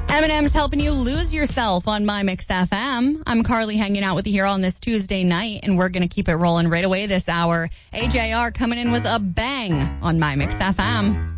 Eminem's helping you lose yourself on My Mix FM. I'm Carly hanging out with you here on this Tuesday night, and we're going to keep it rolling right away this hour. AJR coming in with a bang on My Mix FM.